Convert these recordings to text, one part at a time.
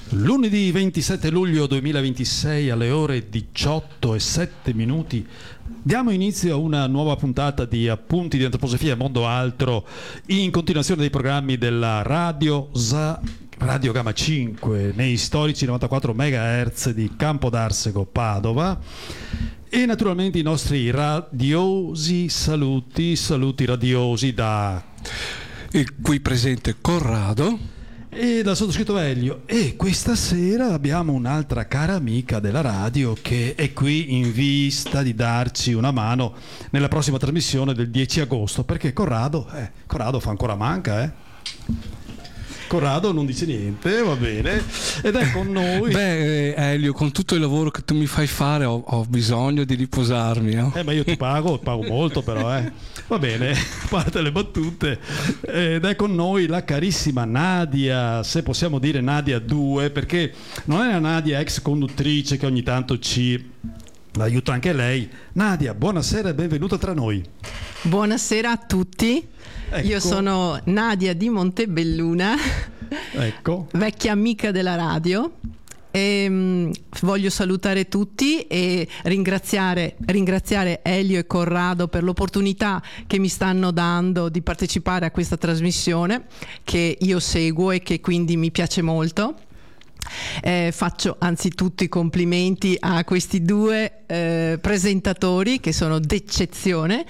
Lunedì 27 luglio 2026 alle ore 18:07 diamo inizio a una nuova puntata di Appunti di Antroposofia e Mondo Altro in continuazione dei programmi della Radio Gamma 5 nei storici 94 MHz di Campo d'Arsego, Padova, e naturalmente i nostri radiosi saluti radiosi da il qui presente Corrado e dal sottoscritto Elio. E questa sera abbiamo un'altra cara amica della radio che è qui in vista di darci una mano nella prossima trasmissione del 10 agosto, perché Corrado fa ancora manca, Corrado non dice niente, va bene, ed è con noi. Elio, con tutto il lavoro che tu mi fai fare ho bisogno di riposarmi, no? Ma io ti pago molto però, Va bene, a parte le battute. Ed è con noi la carissima Nadia, se possiamo dire Nadia 2, perché non è la Nadia ex conduttrice che ogni tanto ci aiuta anche lei. Nadia, buonasera e benvenuta tra noi. Buonasera a tutti. Ecco. Io sono Nadia di Montebelluna, vecchia amica della radio, e voglio salutare tutti e ringraziare Elio e Corrado per l'opportunità che mi stanno dando di partecipare a questa trasmissione che io seguo e che quindi mi piace molto. Faccio anzitutto i complimenti a questi due presentatori che sono d'eccezione.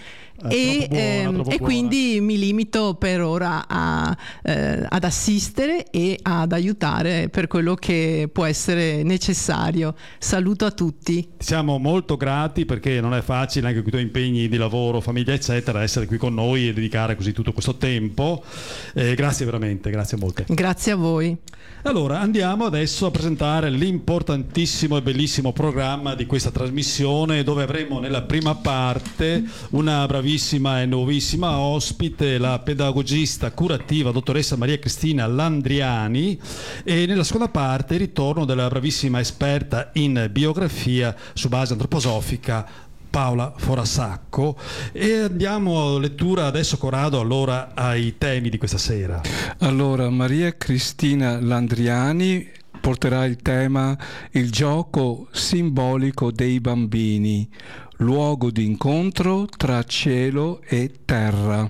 E quindi mi limito per ora ad assistere e ad aiutare per quello che può essere necessario. Saluto a tutti. Siamo molto grati perché non è facile anche con i tuoi impegni di lavoro, famiglia eccetera, essere qui con noi e dedicare così tutto questo tempo. Grazie veramente, grazie molte. Grazie a voi. Allora andiamo adesso a presentare l'importantissimo e bellissimo programma di questa trasmissione, dove avremo nella prima parte una bravissima e nuovissima ospite, la pedagogista curativa dottoressa Maria Cristina Landriani, e nella seconda parte il ritorno della bravissima esperta in biografia su base antroposofica Paola Forasacco. E andiamo a lettura adesso, Corrado, allora ai temi di questa sera. Allora, Maria Cristina Landriani porterà il tema il gioco simbolico dei bambini, luogo di incontro tra cielo e terra.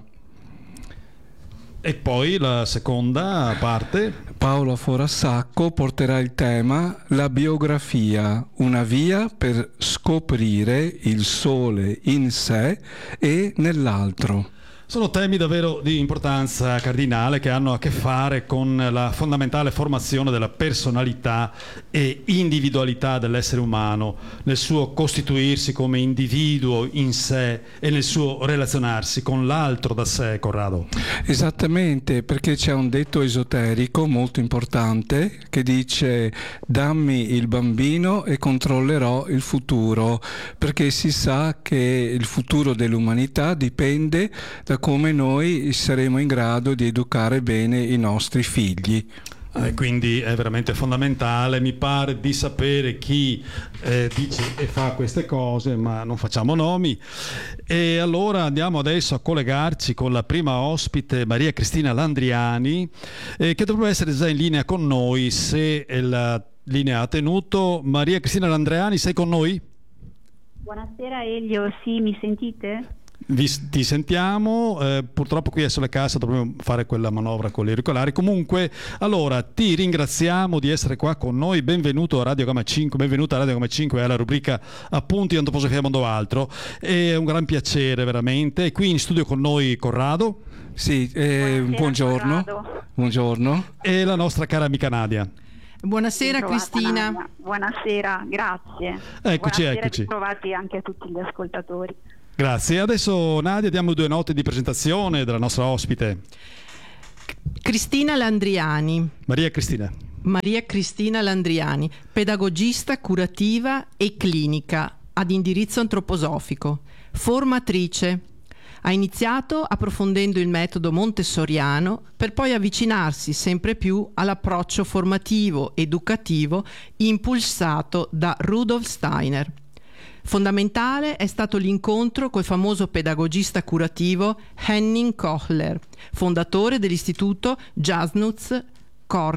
E poi la seconda parte, Paola Forasacco porterà il tema la biografia, una via per scoprire il sole in sé e nell'altro. Sono temi davvero di importanza cardinale che hanno a che fare con la fondamentale formazione della personalità e individualità dell'essere umano, nel suo costituirsi come individuo in sé e nel suo relazionarsi con l'altro da sé, Corrado. Esattamente, perché c'è un detto esoterico molto importante che dice: dammi il bambino e controllerò il futuro, perché si sa che il futuro dell'umanità dipende da come noi saremo in grado di educare bene i nostri figli. Quindi è veramente fondamentale. Mi pare di sapere chi dice e fa queste cose, ma non facciamo nomi. E allora andiamo adesso a collegarci con la prima ospite, Maria Cristina Landriani, che dovrebbe essere già in linea con noi, se la linea ha tenuto. Maria Cristina Landriani, sei con noi? Buonasera Elio, sì, mi sentite? Ti sentiamo, purtroppo qui a Sole Cassa dovremo fare quella manovra con gli auricolari. Comunque, allora ti ringraziamo di essere qua con noi. Benvenuto a Radio Gamma 5, benvenuta a Radio Gamma 5 e alla rubrica Appunti di Antroposofia e Mondo Altro. È un gran piacere veramente. E qui in studio con noi Corrado. Sì, buongiorno. Corrado. Buongiorno. E la nostra cara amica Nadia. Buonasera Cristina. Nadia. Buonasera, grazie. Eccoci. Ritrovati anche a tutti gli ascoltatori. Grazie. Adesso Nadia diamo 2 note di presentazione della nostra ospite. Cristina Landriani. Maria Cristina Landriani, pedagogista curativa e clinica ad indirizzo antroposofico, formatrice. Ha iniziato approfondendo il metodo montessoriano per poi avvicinarsi sempre più all'approccio formativo educativo impulsato da Rudolf Steiner. Fondamentale è stato l'incontro col famoso pedagogista curativo Henning Kohler, fondatore dell'istituto Jasnutz Kortz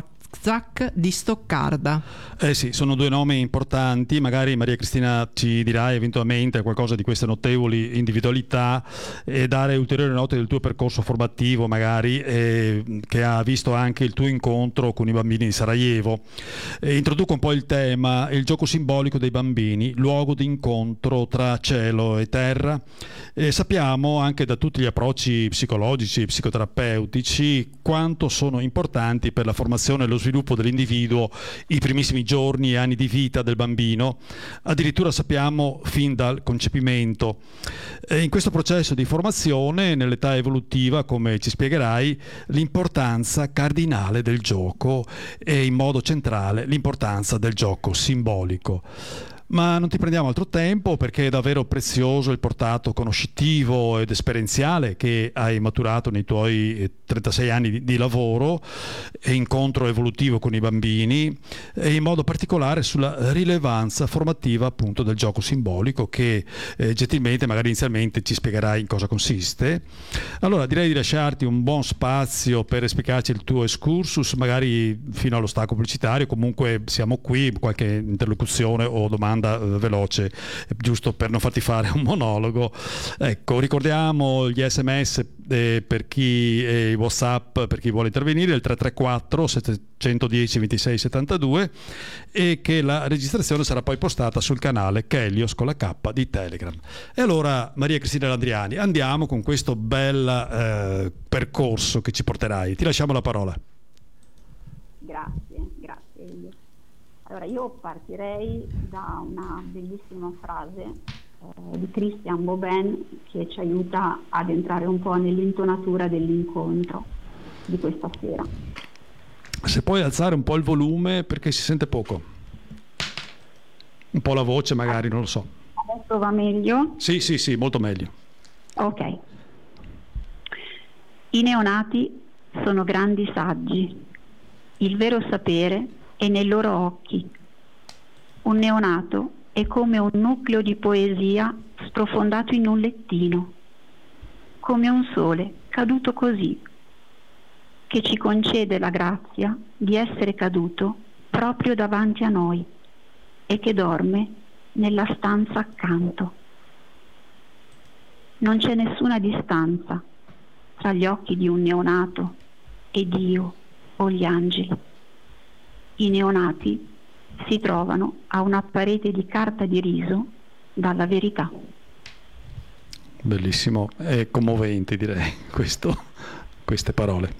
Zac di Stoccarda. Sì, sono due nomi importanti, magari Maria Cristina ci dirà eventualmente qualcosa di queste notevoli individualità e dare ulteriori note del tuo percorso formativo magari, che ha visto anche il tuo incontro con i bambini di Sarajevo. Introduco un po' il tema, il gioco simbolico dei bambini, luogo di incontro tra cielo e terra. Sappiamo anche da tutti gli approcci psicologici e psicoterapeutici quanto sono importanti per la formazione e lo sviluppo dell'individuo i primissimi giorni e anni di vita del bambino, addirittura sappiamo fin dal concepimento. In questo processo di formazione, nell'età evolutiva, come ci spiegherai, l'importanza cardinale del gioco e in modo centrale l'importanza del gioco simbolico. Ma non ti prendiamo altro tempo, perché è davvero prezioso il portato conoscitivo ed esperienziale che hai maturato nei tuoi 36 anni di lavoro e incontro evolutivo con i bambini, e in modo particolare sulla rilevanza formativa appunto del gioco simbolico, che gentilmente magari inizialmente ci spiegherai in cosa consiste. Allora direi di lasciarti un buon spazio per spiegarci il tuo excursus, magari fino allo stacco pubblicitario. Comunque siamo qui, qualche interlocuzione o domanda veloce, giusto per non farti fare un monologo. Ecco, ricordiamo gli SMS per chi, i WhatsApp per chi vuole intervenire, il 334 710 26 72, e che la registrazione sarà poi postata sul canale Chelios con la K di Telegram. E allora, Maria Cristina Landriani, andiamo con questo bel percorso che ci porterai. Ti lasciamo la parola. Grazie. Allora, io partirei da una bellissima frase di Christian Boben, che ci aiuta ad entrare un po' nell'intonatura dell'incontro di questa sera. Se puoi alzare un po' il volume, perché si sente poco. Un po' la voce magari, non lo so. Adesso va meglio? Sì, molto meglio. Ok. I neonati sono grandi saggi. Il vero sapere è nei loro occhi. Un neonato è come un nucleo di poesia sprofondato in un lettino, come un sole caduto così, che ci concede la grazia di essere caduto proprio davanti a noi e che dorme nella stanza accanto. Non c'è nessuna distanza tra gli occhi di un neonato e Dio o gli angeli. I neonati si trovano a una parete di carta di riso dalla verità. Bellissimo, è commovente direi queste parole.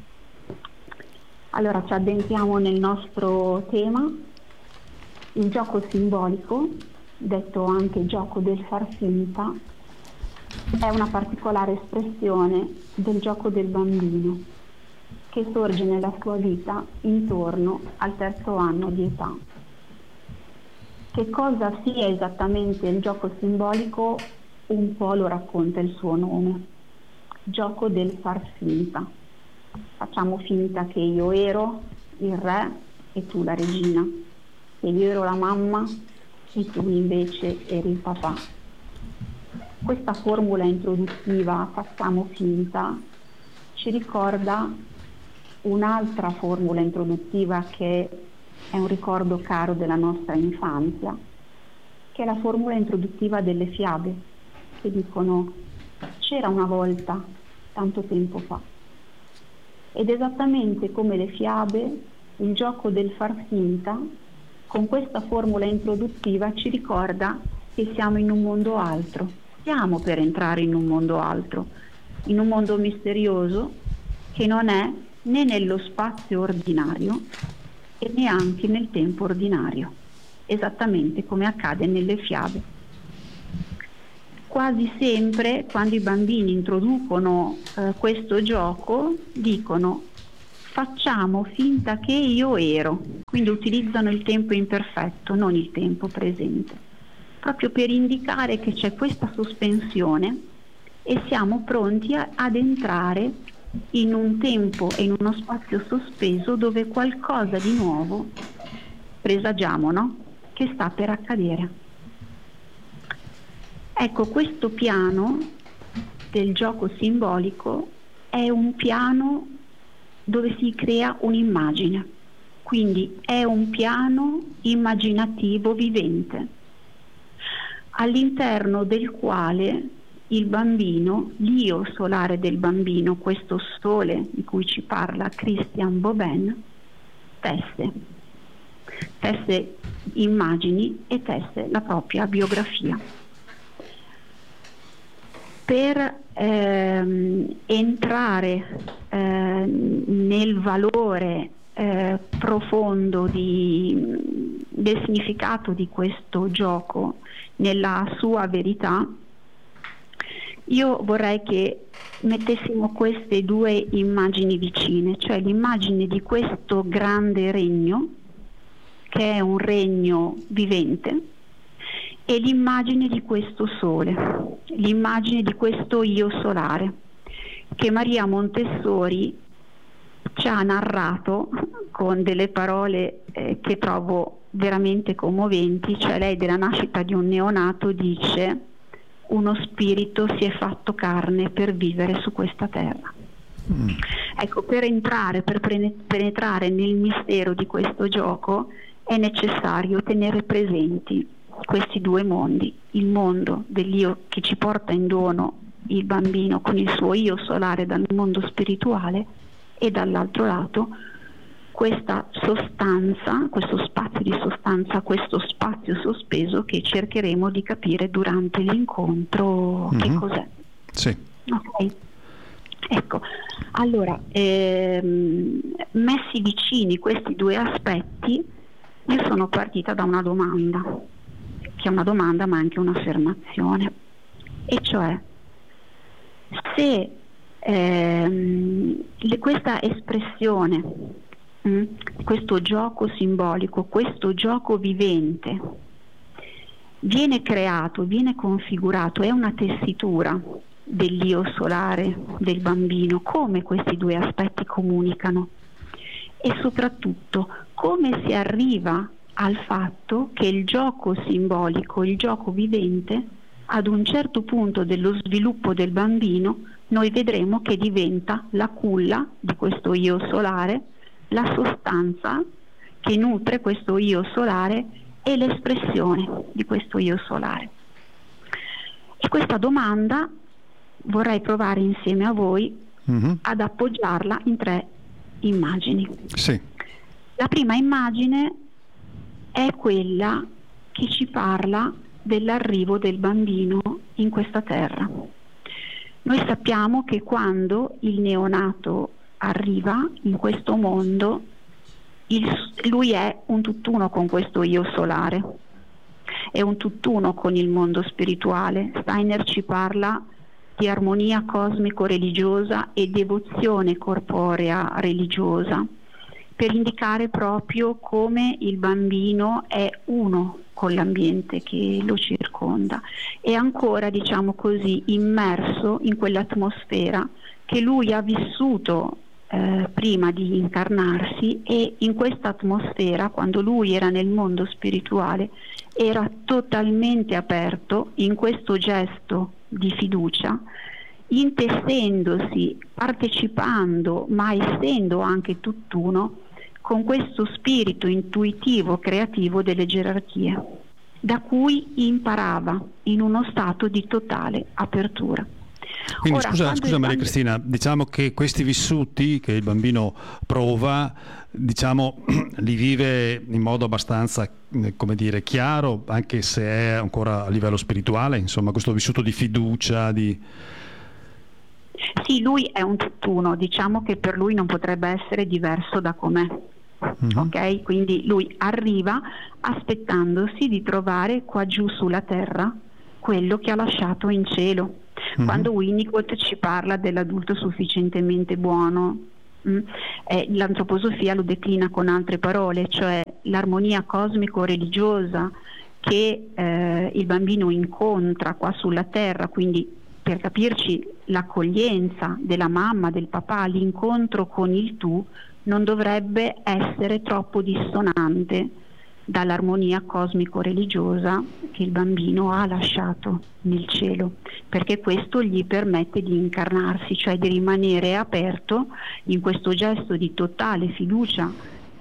Allora ci addentriamo nel nostro tema. Il gioco simbolico, detto anche gioco del far finta, è una particolare espressione del gioco del bambino, che sorge nella sua vita intorno al 3° anno di età. Che cosa sia esattamente il gioco simbolico un po' lo racconta il suo nome: gioco del far finta. Facciamo finta che io ero il re e tu la regina, che io ero la mamma e tu invece eri il papà. Questa formula introduttiva, facciamo finta, ci ricorda un'altra formula introduttiva che è un ricordo caro della nostra infanzia, che è la formula introduttiva delle fiabe, che dicono: c'era una volta, tanto tempo fa. Ed esattamente come le fiabe, il gioco del far finta, con questa formula introduttiva ci ricorda che siamo in un mondo altro, stiamo per entrare in un mondo altro, in un mondo misterioso che non è né nello spazio ordinario e neanche nel tempo ordinario, esattamente come accade nelle fiabe. Quasi sempre quando i bambini introducono questo gioco dicono: facciamo finta che io ero, quindi utilizzano il tempo imperfetto, non il tempo presente, proprio per indicare che c'è questa sospensione e siamo pronti ad entrare in un tempo e in uno spazio sospeso dove qualcosa di nuovo presagiamo, no? Che sta per accadere. Ecco, questo piano del gioco simbolico è un piano dove si crea un'immagine, quindi è un piano immaginativo vivente, all'interno del quale il bambino, l'io solare del bambino, questo sole di cui ci parla Christian Boven, tesse immagini e tesse la propria biografia. Per entrare nel valore profondo del significato di questo gioco, nella sua verità, io vorrei che mettessimo queste due immagini vicine, cioè l'immagine di questo grande regno, che è un regno vivente, e l'immagine di questo sole, l'immagine di questo io solare, che Maria Montessori ci ha narrato con delle parole che trovo veramente commoventi. Cioè, lei della nascita di un neonato dice: uno spirito si è fatto carne per vivere su questa terra. Ecco, per penetrare nel mistero di questo gioco è necessario tenere presenti questi due mondi: il mondo dell'io che ci porta in dono il bambino con il suo io solare dal mondo spirituale, e dall'altro lato questa sostanza, questo spazio di sostanza, questo spazio sospeso che cercheremo di capire durante l'incontro che cos'è. Sì. Ok. Ecco, allora, messi vicini questi due aspetti, io sono partita da una domanda, che è una domanda ma anche un'affermazione, e cioè: se questa espressione, questo gioco simbolico, questo gioco vivente viene creato, viene configurato, è una tessitura dell'io solare del bambino, come questi due aspetti comunicano, e soprattutto come si arriva al fatto che il gioco simbolico, il gioco vivente, ad un certo punto dello sviluppo del bambino, noi vedremo che diventa la culla di questo io solare, la sostanza che nutre questo io solare e l'espressione di questo io solare. E questa domanda vorrei provare insieme a voi ad appoggiarla in 3 immagini. Sì. La prima immagine è quella che ci parla dell'arrivo del bambino in questa terra. Noi sappiamo che quando il neonato arriva in questo mondo, lui è un tutt'uno con questo io solare, è un tutt'uno con il mondo spirituale. Steiner ci parla di armonia cosmico-religiosa e devozione corporea religiosa, per indicare proprio come il bambino è uno con l'ambiente che lo circonda, e ancora, diciamo così, immerso in quell'atmosfera che lui ha vissuto prima di incarnarsi, e in questa atmosfera, quando lui era nel mondo spirituale, era totalmente aperto in questo gesto di fiducia, intessendosi, partecipando, ma essendo anche tutt'uno con questo spirito intuitivo, creativo delle gerarchie, da cui imparava in uno stato di totale apertura. Quindi Ora, scusa Maria Cristina, diciamo che questi vissuti che il bambino prova, diciamo, li vive in modo abbastanza, come dire, chiaro, anche se è ancora a livello spirituale, insomma, questo vissuto di fiducia, di... Sì, lui è un tutt'uno, diciamo che per lui non potrebbe essere diverso da com'è. Ok? Quindi lui arriva aspettandosi di trovare qua giù sulla terra quello che ha lasciato in cielo. Quando Winnicott ci parla dell'adulto sufficientemente buono, l'antroposofia lo declina con altre parole, cioè l'armonia cosmico-religiosa che il bambino incontra qua sulla terra, quindi, per capirci, l'accoglienza della mamma, del papà, l'incontro con il tu, non dovrebbe essere troppo dissonante dall'armonia cosmico-religiosa che il bambino ha lasciato nel cielo, perché questo gli permette di incarnarsi, cioè di rimanere aperto in questo gesto di totale fiducia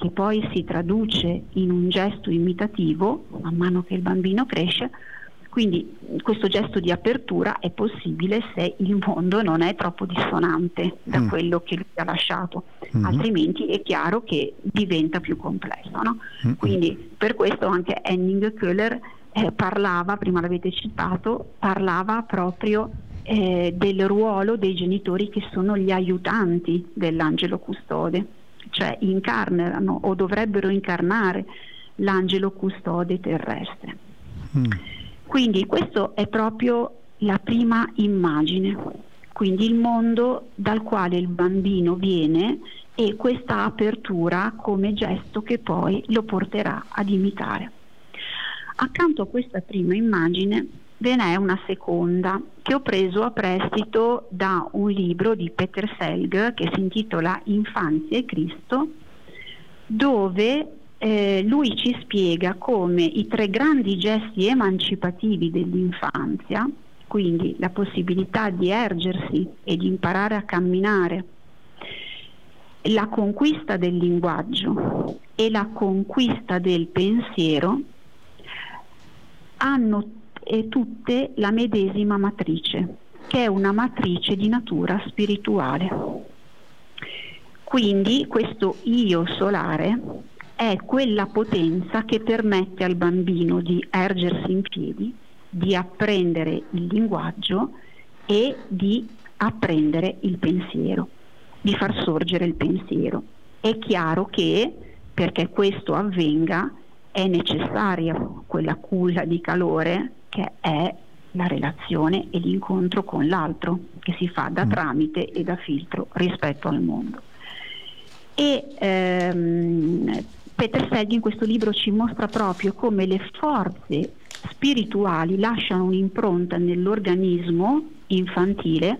che poi si traduce in un gesto imitativo man mano che il bambino cresce. Quindi questo gesto di apertura è possibile se il mondo non è troppo dissonante da quello che lui ha lasciato, altrimenti è chiaro che diventa più complesso, no? Quindi per questo anche Henning Köhler parlava, prima l'avete citato, parlava proprio del ruolo dei genitori che sono gli aiutanti dell'angelo custode, cioè incarnano o dovrebbero incarnare l'angelo custode terrestre. Quindi questo è proprio la prima immagine, quindi il mondo dal quale il bambino viene e questa apertura come gesto che poi lo porterà ad imitare. Accanto a questa prima immagine ve n'è una seconda che ho preso a prestito da un libro di Peter Selg che si intitola Infanzia e Cristo, dove lui ci spiega come i 3 grandi gesti emancipativi dell'infanzia, quindi la possibilità di ergersi e di imparare a camminare, la conquista del linguaggio e la conquista del pensiero, hanno tutte la medesima matrice, che è una matrice di natura spirituale. Quindi questo io solare è quella potenza che permette al bambino di ergersi in piedi, di apprendere il linguaggio e di apprendere il pensiero, di far sorgere il pensiero. È chiaro che perché questo avvenga è necessaria quella culla di calore che è la relazione e l'incontro con l'altro, che si fa da tramite e da filtro rispetto al mondo. E Peter Selg in questo libro ci mostra proprio come le forze spirituali lasciano un'impronta nell'organismo infantile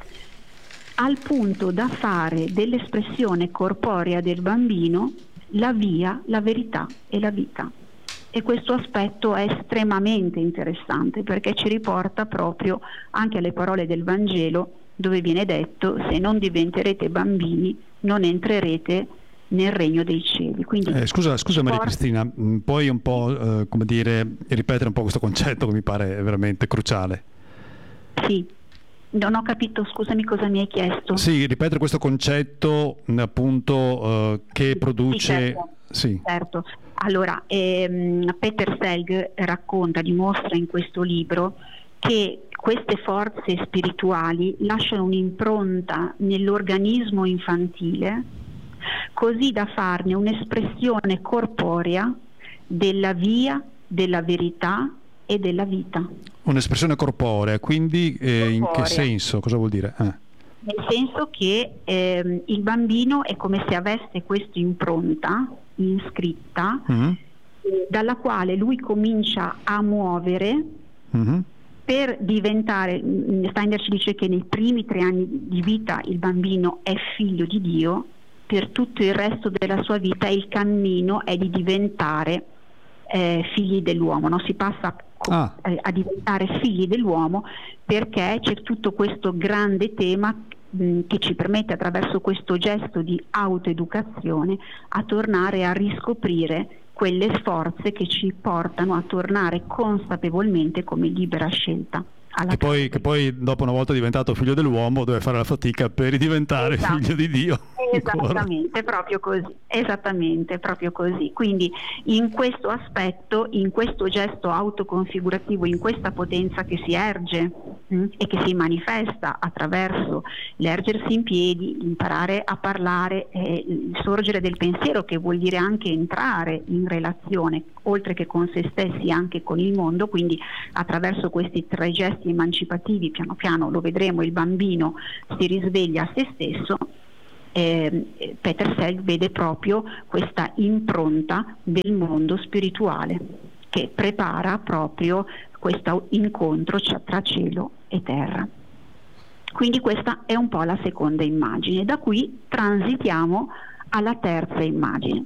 al punto da fare dell'espressione corporea del bambino la via, la verità e la vita. E questo aspetto è estremamente interessante perché ci riporta proprio anche alle parole del Vangelo, dove viene detto: se non diventerete bambini non entrerete nel regno dei cieli. Quindi scusa Maria Cristina, puoi un po' come dire, ripetere un po' questo concetto che mi pare veramente cruciale? Sì, non ho capito, scusami, cosa mi hai chiesto? Sì, ripetere questo concetto appunto che produce... Sì, certo. Allora, Peter Selg dimostra in questo libro che queste forze spirituali lasciano un'impronta nell'organismo infantile così da farne un'espressione corporea della via, della verità e della vita. Un'espressione corporea, quindi corporea. In che senso? Cosa vuol dire? Nel senso che il bambino è come se avesse questa impronta iscritta dalla quale lui comincia a muovere per diventare, Steiner ci dice che nei primi 3 anni di vita il bambino è figlio di Dio, per tutto il resto della sua vita il cammino è di diventare figli dell'uomo, no? Si passa a diventare figli dell'uomo perché c'è tutto questo grande tema che ci permette attraverso questo gesto di autoeducazione a tornare a riscoprire quelle forze che ci portano a tornare consapevolmente come libera scelta. Che poi dopo, una volta diventato figlio dell'uomo, deve fare la fatica per ridiventare figlio di Dio. Esattamente, proprio così. Esattamente, proprio così. Quindi in questo aspetto, in questo gesto autoconfigurativo, in questa potenza che si erge e che si manifesta attraverso l'ergersi in piedi, imparare a parlare, il sorgere del pensiero, che vuol dire anche entrare in relazione, oltre che con se stessi, anche con il mondo. Quindi attraverso questi 3 gesti emancipativi, piano piano lo vedremo, il bambino si risveglia a se stesso. Peter Selg vede proprio questa impronta del mondo spirituale che prepara proprio questo incontro tra cielo e terra. Quindi questa è un po' la seconda immagine. Da qui transitiamo alla terza immagine.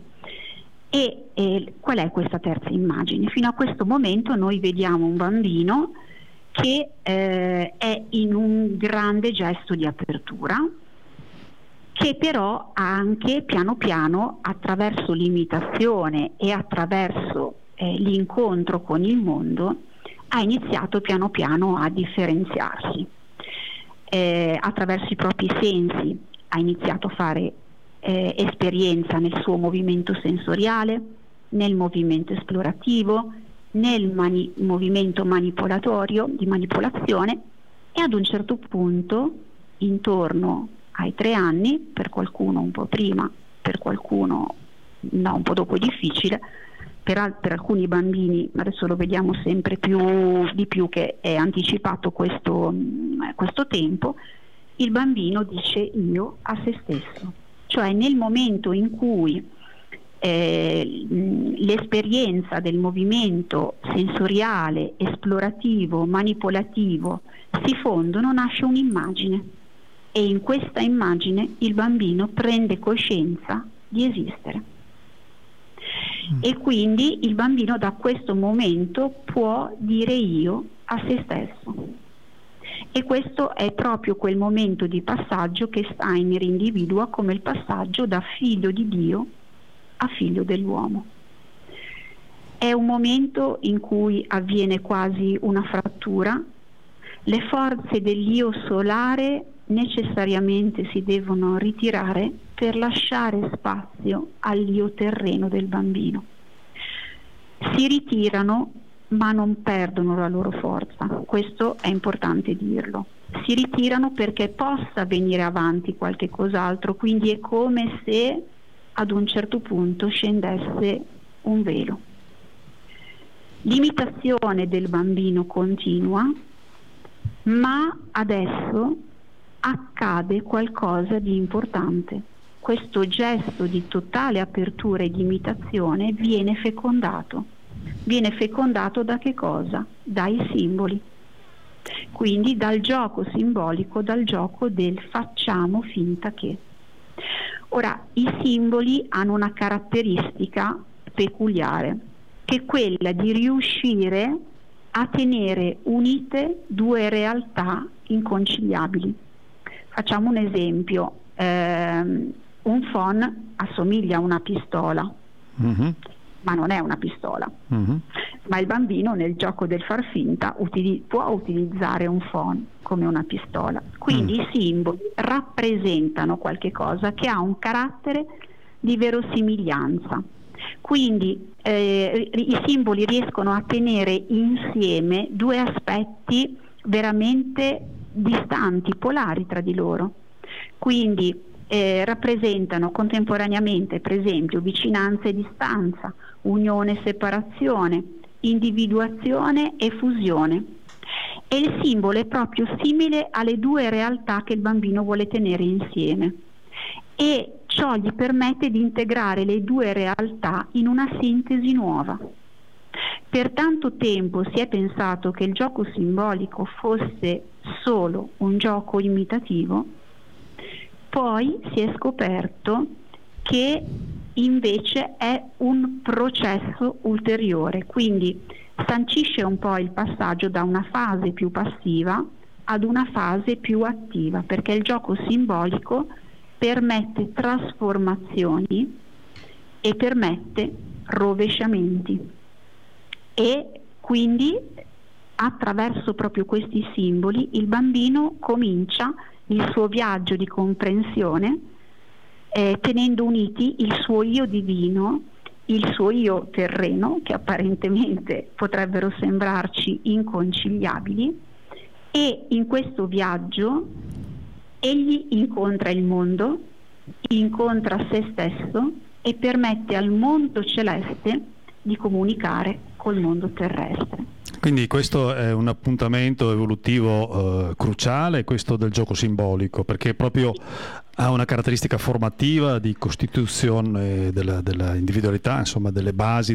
E qual è questa terza immagine? Fino a questo momento noi vediamo un bambino che è in un grande gesto di apertura, che però anche piano piano, attraverso l'imitazione e attraverso l'incontro con il mondo, ha iniziato piano piano a differenziarsi. Attraverso i propri sensi ha iniziato a fare esperienza nel suo movimento sensoriale, nel movimento esplorativo, nel movimento manipolatorio, di manipolazione, e ad un certo punto, intorno ai 3 anni, per qualcuno un po' prima, per qualcuno un po' dopo, è difficile, per alcuni bambini, adesso lo vediamo sempre di più che è anticipato questo tempo, il bambino dice io a se stesso, cioè nel momento in cui l'esperienza del movimento sensoriale, esplorativo, manipolativo si fondono, nasce un'immagine, e in questa immagine il bambino prende coscienza di esistere. E quindi il bambino da questo momento può dire io a se stesso, e questo è proprio quel momento di passaggio che Steiner individua come il passaggio da figlio di Dio a figlio dell'uomo. È un momento in cui avviene quasi una frattura, le forze dell'io solare necessariamente si devono ritirare per lasciare spazio all'io terreno del bambino. Si ritirano ma non perdono la loro forza, questo è importante dirlo. Si ritirano perché possa venire avanti qualche cos'altro, quindi è come se ad un certo punto scendesse un velo. L'imitazione del bambino continua, ma adesso accade qualcosa di importante. Questo gesto di totale apertura e di imitazione viene fecondato. Viene fecondato da che cosa? Dai simboli. Quindi dal gioco simbolico, dal gioco del facciamo finta che. Ora, i simboli hanno una caratteristica peculiare, che è quella di riuscire a tenere unite 2 realtà inconciliabili. Facciamo un esempio, un phon assomiglia a una pistola, ma non è una pistola, ma il bambino nel gioco del far finta può utilizzare un phon come una pistola. Quindi i simboli rappresentano qualche cosa che ha un carattere di verosimiglianza. Quindi i simboli riescono a tenere insieme 2 aspetti veramente distanti, polari tra di loro. Quindi rappresentano contemporaneamente, per esempio, vicinanza e distanza, unione e separazione, individuazione e fusione. E il simbolo è proprio simile alle 2 realtà che il bambino vuole tenere insieme, e ciò gli permette di integrare le 2 realtà in una sintesi nuova. Per tanto tempo si è pensato che il gioco simbolico fosse solo un gioco imitativo, poi si è scoperto che invece è un processo ulteriore, quindi sancisce un po' il passaggio da una fase più passiva ad una fase più attiva, perché il gioco simbolico permette trasformazioni e permette rovesciamenti, e quindi attraverso proprio questi simboli il bambino comincia il suo viaggio di comprensione, tenendo uniti il suo io divino, il suo io terreno, che apparentemente potrebbero sembrarci inconciliabili, e in questo viaggio egli incontra il mondo, incontra se stesso e permette al mondo celeste di comunicare col mondo terrestre. Quindi questo è un appuntamento evolutivo cruciale, questo del gioco simbolico, perché proprio ha una caratteristica formativa di costituzione della individualità, insomma delle basi